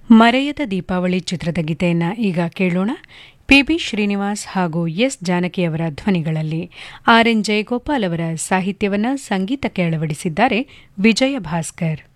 ಮರೆಯದ ದೀಪಾವಳಿ ಚಿತ್ರದ ಗೀತೆಯನ್ನ ಈಗ ಕೇಳೋಣ. ಪಿಬಿ ಶ್ರೀನಿವಾಸ್ ಹಾಗೂ ಎಸ್ ಜಾನಕಿಯವರ ಧ್ವನಿಗಳಲ್ಲಿ. ಆರ್ ಎನ್ ಜಯಗೋಪಾಲ್ ಅವರ ಸಾಹಿತ್ಯವನ್ನ ಸಂಗೀತಕ್ಕೆ ಅಳವಡಿಸಿದ್ದಾರೆ ವಿಜಯ ಭಾಸ್ಕರ್.